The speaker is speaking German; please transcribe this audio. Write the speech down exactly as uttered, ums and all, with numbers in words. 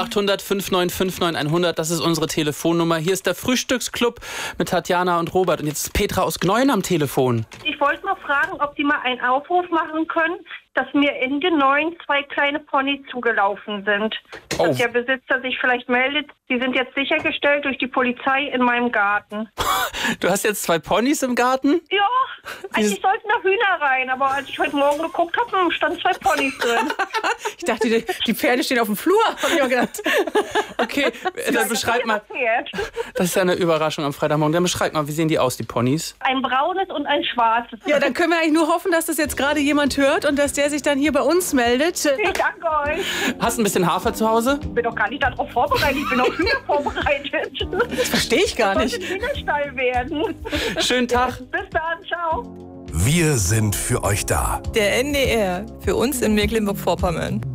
acht hundert fünf neun fünf neun hundert, das ist unsere Telefonnummer. Hier ist der Frühstücksclub mit Tatjana und Robert. Und jetzt ist Petra aus Gneuen am Telefon. Ich wollte mal fragen, ob Sie mal einen Aufruf machen können, dass mir in Gneuen zwei kleine Ponys zugelaufen sind. Oh. Dass der Besitzer sich vielleicht meldet. Die sind jetzt sichergestellt durch die Polizei in meinem Garten. Du hast jetzt zwei Ponys im Garten? Ja, eigentlich sollten da Hühner rein, aber als ich heute Morgen geguckt habe, standen zwei Ponys drin. Ich dachte, die, die Pferde stehen auf dem Flur, habe ich auch gedacht. Okay, dann beschreib mal. Das ist ja eine Überraschung am Freitagmorgen. Dann beschreib mal, wie sehen die aus, die Ponys? Ein braunes und ein schwarzes. Ja, dann können wir eigentlich nur hoffen, dass das jetzt gerade jemand hört und dass der sich dann hier bei uns meldet. Ich danke euch. Hast du ein bisschen Hafer zu Hause? Ich bin doch gar nicht darauf vorbereitet. Ich bin auf Hühner vorbereitet. Das verstehe ich gar nicht. Das sollte ein Hühnerstall werden. Schönen Tag. Bis dann, ciao. Wir sind für euch da. Der N D R, für uns in Mecklenburg-Vorpommern.